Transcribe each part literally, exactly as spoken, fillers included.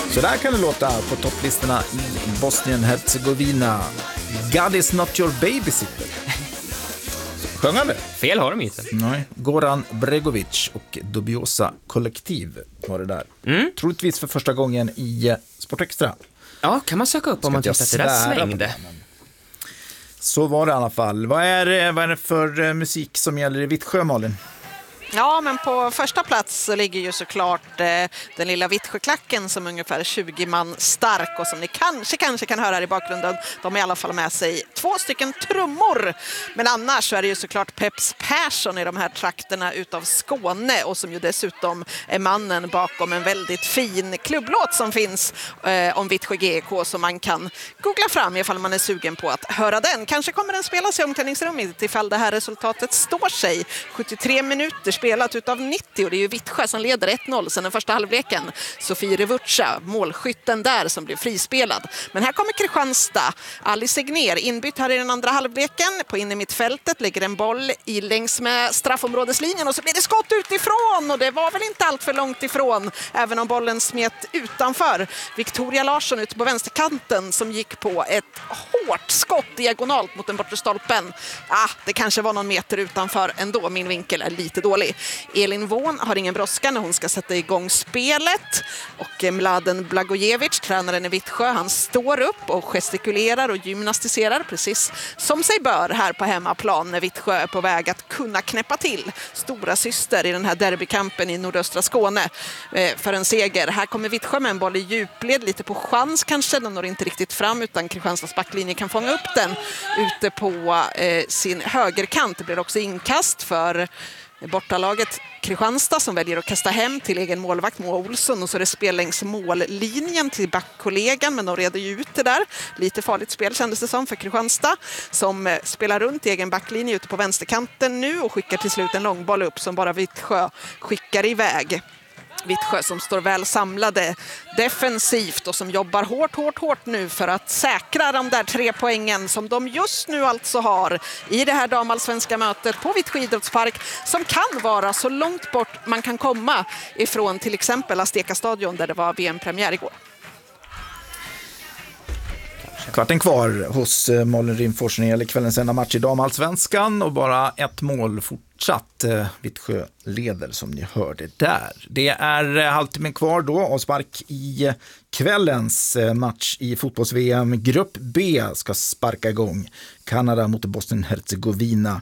Så där kan det låta på topplistorna i Bosnien-Hercegovina. God is not your babysitter. Sjöng han det? Fel har de inte. Nej. Goran Bregovic och Dubiosa Kollektiv var det där. Mm. Troligtvis för första gången i Sport Extra. Ja, kan man söka upp om man tyckte att det där svängde. Så var det i alla fall. Vad är det, vad är det för musik som gäller i Vittsjö, Malin? Ja, men på första plats så ligger ju såklart eh, den lilla Vittsjöklacken som är ungefär tjugo man stark och som ni kanske, kanske kan höra här i bakgrunden. De har i alla fall med sig två stycken trummor. Men annars så är det ju såklart Peps Persson i de här trakterna utav Skåne och som ju dessutom är mannen bakom en väldigt fin klubblåt som finns eh, om Vittsjö G I K som man kan googla fram ifall man är sugen på att höra den. Kanske kommer den spelas i omklädningsrummet ifall det här resultatet står sig. sjuttiotre minuter spelat utav nittio och det är ju Vittsjö som leder ett noll sedan den första halvleken. Sofie Revutsa, målskytten där som blir frispelad. Men här kommer Kristianstad. Alice Egner inbytt här i den andra halvleken. På in i mittfältet lägger en boll i längs med straffområdeslinjen och så blir det skott utifrån och det var väl inte allt för långt ifrån även om bollen smet utanför. Victoria Larsson ute på vänsterkanten som gick på ett hårt skott diagonalt mot den bortre stolpen. Ah, det kanske var någon meter utanför ändå. Min vinkel är lite dålig. Elin Vån har ingen brådska när hon ska sätta igång spelet och Mladen Blagojevic, tränaren i Vittsjö, han står upp och gestikulerar och gymnastiserar precis som sig bör här på hemmaplan när Vittsjö är på väg att kunna knäppa till stora syster i den här derbykampen i nordöstra Skåne eh, för en seger. Här kommer Vittsjö med en boll i djupled, lite på chans kanske, den når inte riktigt fram utan Kristianstads backlinje kan fånga upp den ute på eh, sin högerkant. Det blir också inkast för bortalaget Kristianstad som väljer att kasta hem till egen målvakt Moa Olsson och så är det spel längs mållinjen till backkollegan men de reder ju ut det där. Lite farligt spel kändes det som för Kristianstad som spelar runt i egen backlinje ute på vänsterkanten nu och skickar till slut en långboll upp som bara Vittsjö skickar iväg. Vittsjö som står väl samlade defensivt och som jobbar hårt, hårt, hårt nu för att säkra de där tre poängen som de just nu alltså har i det här damallsvenska mötet på Vittsjö idrottspark som kan vara så långt bort man kan komma ifrån till exempel Azteca stadion där det var V M-premiär igår. Kvarten kvar hos Malin Rimfors när det gäller kvällens enda match i damallsvenskan och bara ett mål fortsatt. Vittsjö leder som ni hörde där. Det är halvtimmen kvar då och spark i kvällens match i fotbolls-V M. Grupp B ska sparka igång. Kanada mot Bosnien-Hercegovina.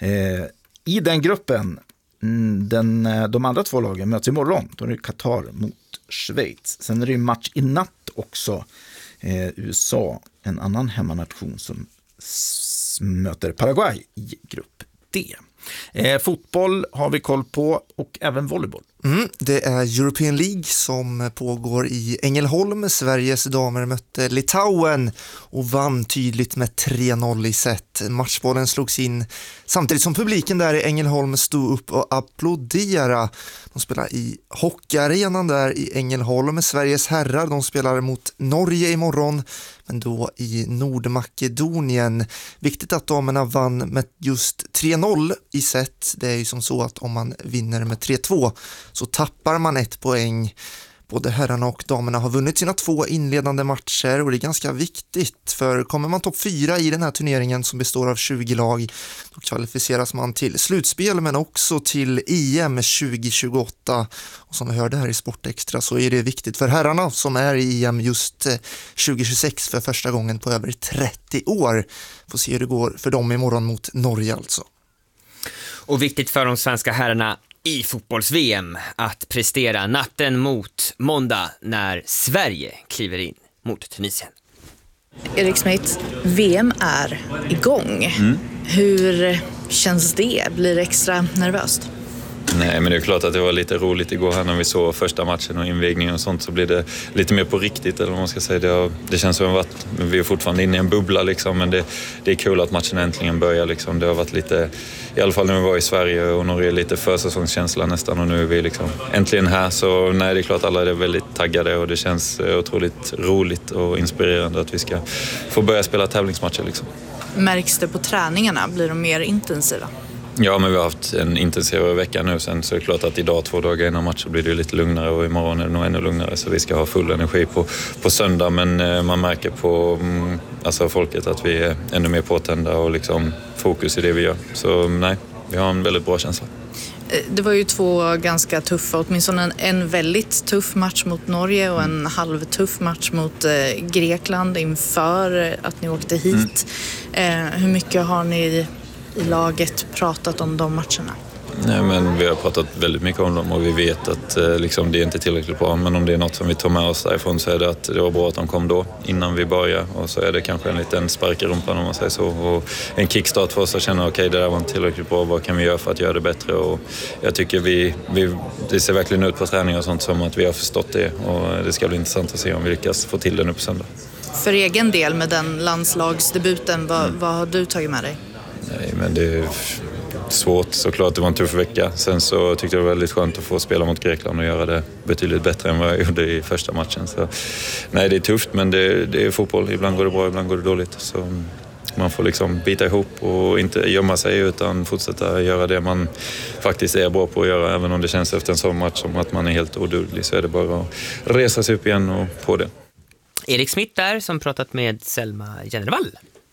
I den gruppen, den, de andra två lagen möts imorgon. Då är det Qatar mot Schweiz. Sen är det match i natt också. Eh, U S A, en annan hemmanation som s- möter Paraguay i grupp D. Eh, fotboll har vi koll på och även volleyboll. Mm, det är European League som pågår i Ängelholm. Sveriges damer mötte Litauen och vann tydligt med tre noll i set. Matchbollen slogs in samtidigt som publiken där i Ängelholm stod upp och applåderade. De spelar i hockeyarenan där i Ängelholm. Sveriges herrar, de spelar mot Norge imorgon, men då i Nordmakedonien. Viktigt att damerna vann med just tre noll i set. Det är ju som så att om man vinner med tre två så tappar man ett poäng. Både herrarna och damerna har vunnit sina två inledande matcher och det är ganska viktigt för kommer man topp fyra i den här turneringen som består av tjugo lag då kvalificeras man till slutspel men också till E M tjugo tjugoåtta och som vi hörde här i Sport Extra så är det viktigt för herrarna som är i E M just tjugo tjugosex för första gången på över trettio år. Får se hur det går för dem imorgon mot Norge alltså. Och viktigt för de svenska herrarna i fotbolls-V M att prestera natten mot måndag när Sverige kliver in mot Tunisien. Erik Smith, V M är igång. Mm. Hur känns det? Blir det extra nervöst? Nej, men det är klart att det var lite roligt igår här när vi såg första matchen och invigningen och sånt så blir det lite mer på riktigt eller vad man ska säga. Det, har, det känns som att vi är fortfarande inne i en bubbla liksom, men det, det är kul att matchen äntligen börjar liksom. Det har varit lite, i alla fall när vi var i Sverige och Norge, lite försäsongskänsla nästan och nu är vi liksom äntligen här. Så nej, det är klart alla är väldigt taggade och det känns otroligt roligt och inspirerande att vi ska få börja spela tävlingsmatcher liksom. Märks det på träningarna? Blir de mer intensiva? Ja, men vi har haft en intensivare vecka nu. Sen så är det klart att idag, två dagar innan match, så blir det lite lugnare och imorgon är det nog ännu lugnare. Så vi ska ha full energi på, på söndag. Men eh, man märker på mm, alltså folket att vi är ännu mer påtända och liksom fokus i det vi gör. Så nej, vi har en väldigt bra känsla. Det var ju två ganska tuffa, åtminstone en, en väldigt tuff match mot Norge och en halvtuff match mot eh, Grekland inför att ni åkte hit. Mm. Eh, hur mycket har ni i, i laget pratat om de matcherna? Nej, men vi har pratat väldigt mycket om dem och vi vet att eh, liksom, det är inte tillräckligt bra. Men om det är något som vi tar med oss därifrån så är det att det var bra att de kom då innan vi börjar. Och så är det kanske en liten spark i rumpan om man säger så. Och en kickstart för oss att känna okej, okay, det där var inte tillräckligt bra. Vad kan vi göra för att göra det bättre? Och jag tycker vi, vi, det ser verkligen ut på träning och sånt som att vi har förstått det. Och det ska bli intressant att se om vi lyckas få till det nu på söndag. För egen del med den landslagsdebuten, vad, mm. vad har du tagit med dig? Nej, men det är svårt såklart. Det var en tuff vecka. Sen så tyckte jag det var väldigt skönt att få spela mot Grekland och göra det betydligt bättre än vad jag gjorde i första matchen. Så, nej, det är tufft, men det, det är fotboll. Ibland går det bra, ibland går det dåligt. Så man får liksom bita ihop och inte gömma sig utan fortsätta göra det man faktiskt är bra på att göra. Även om det känns efter en sån match som att man är helt oduglig, så är det bara att resa sig upp igen och på det. Erik Smith där som pratat med Selma Genervall.